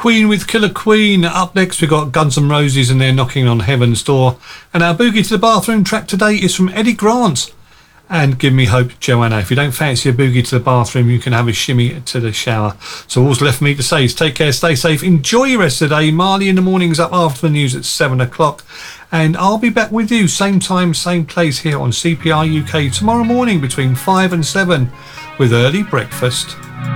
Queen with Killer Queen. Up next, we've got Guns N' Roses and they're knocking on heaven's door. And our Boogie to the Bathroom track today is from Eddie Grant and Give Me Hope, Joanna. If you don't fancy a boogie to the bathroom, you can have a shimmy to the shower. So all's left for me to say is take care, stay safe, enjoy your rest of the day. Marley in the Morning's up after the news at 7 o'clock. And I'll be back with you, same time, same place here on CPR UK tomorrow morning between 5 and 7 with Early Breakfast.